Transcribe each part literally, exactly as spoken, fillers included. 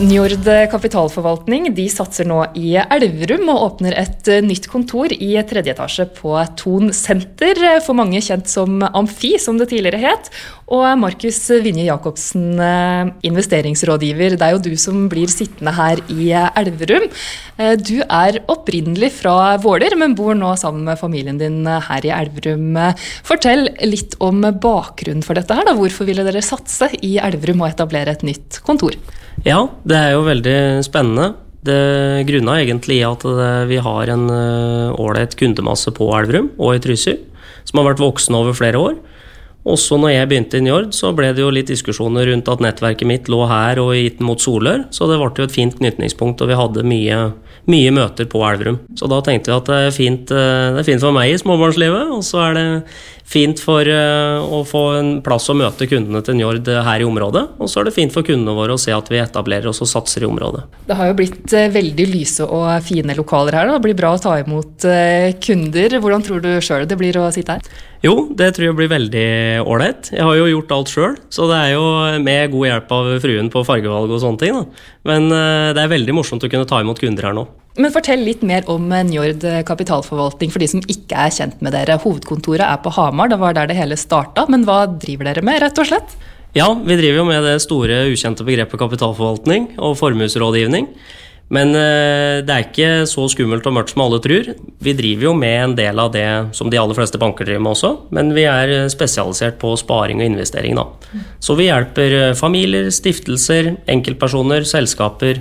Njord Kapitalforvaltning de satser nå i Elverum og åpner et nytt kontor i tredje etasje på Thon Senter, for mange kjent som Amfi, som det tidligere het. Og Markus Vinje Jacobsen, investeringsrådgiver, det er jo du som blir sittende her i Elverum. Du er opprinnelig fra Våler, men bor nå sammen med familien din her i Elverum. Fortell litt om bakgrunnen for dette her da. Hvorfor ville dere satse i Elverum og etablere et nytt kontor? Ja, det er jo veldig spennende. Det grunner egentlig i at vi har en ålreit kundemasse på Elverum og i Trysil, som har vært voksen over flere år. Også når jeg begynte i Njord, så ble det jo litt diskusjoner rundt at nettverket mitt lå her og gitt mot Solør, så det ble jo et fint knytningspunkt, og vi hadde mye, mye møter på Elverum. Så da tenkte vi at det er fint, det er fint for meg i småbarnslivet, og så er det fint for å få en plass å møte kundene til Njord her i området, og så er det fint for kundene våre å se at vi etablerer oss og satser i området. Det har jo blitt veldig lyse og fine lokaler her da. Det blir bra å ta imot kunder. Hvordan tror du selv det blir å sitte her? Jo, det tror jeg blir veldig ålreit. Jeg har jo gjort alt selv, så det er jo med god hjelp av fruen på fargevalg og sånne ting da. Men det er veldig morsomt å kunne ta imot kunder her nå. Men fortell litt mer om Njord Kapitalforvaltning for de som ikke er kjent med dere. Hovedkontoret er på Hamar, det var der det hele startet, men hva driver dere med rett og slett? Ja, vi driver jo med det store ukjente begrepet kapitalforvaltning og formuesrådgivning. Men det er ikke så skummelt og mørkt som alle tror. Vi driver jo med en del av det som de aller fleste banker driver med også, men vi er spesialisert på sparing og investering da. Så vi hjelper familier, stiftelser, enkeltpersoner, selskaper,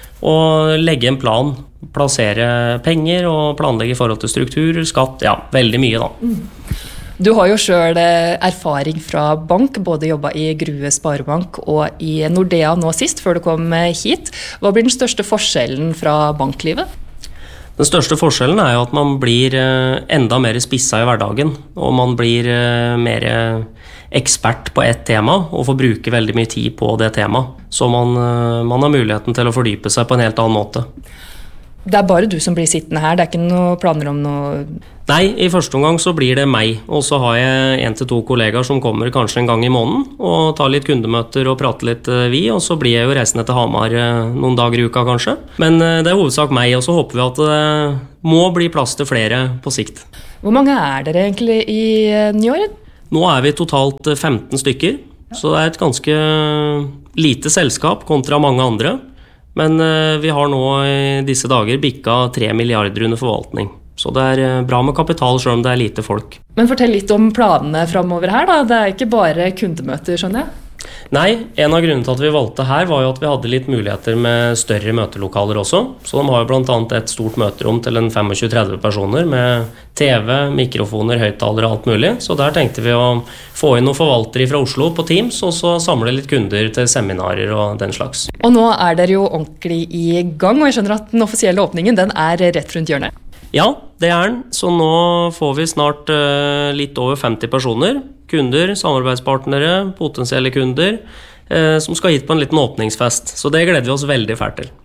og legge en plan, plassere penger og planlegge i forhold til struktur, skatt, ja, veldig mye da. Du har jo selv erfaring fra bank, både jobbet i Grue Sparebank og i Nordea nå sist, før du kom hit. Hva blir den største forskjellen fra banklivet? Den største forskjellen er jo at man blir enda mer spisset i hverdagen, og man blir mer ekspert på et tema, og får bruke veldig mye tid på det temaet. Så man, man har muligheten til å fordype seg på en helt annen måte. Det er bare du som blir sittende her, det er ikke noen planer om noe... Nei, i første omgang så blir det meg, og så har jeg en til to kollegaer som kommer kanskje en gang i måneden, og tar litt kundemøter og prater litt vi, og så blir jeg jo reisende til Hamar noen dager i uka kanskje. Men det er hovedsak meg, og så håper vi at det må bli plass til flere på sikt. Hvor mange er dere egentlig i Njord? Nå er vi totalt femten stykker, så det er et ganske lite selskap kontra mange andre. Men vi har nå i disse dager bikka tre milliarder under forvaltning. Så det er bra med kapital selv om det er lite folk. Men fortell litt om planene fremover her da. Det er ikke bare kundemøter, skjønner jeg? Nei, en av grunnene til at vi valgte her var jo at vi hadde litt muligheter med større møtelokaler også. Så de har jo blant annet et stort møterom til en tjuefem til tretti personer med T V, mikrofoner, høyttalere og alt mulig. Så der tenkte vi å få inn noen forvaltere fra Oslo på Teams, og så samle litt kunder til seminarer og den slags. Og nå er dere jo ordentlig i gang, og jeg skjønner at den offisielle åpningen den er rett rundt hjørnet. Ja, det er den. Så nå får vi snart uh, litt over femti personer, kunder, samarbeidspartnere, potensielle kunder, uh, som skal hit på en liten åpningsfest. Så det gleder vi oss veldig fælt til.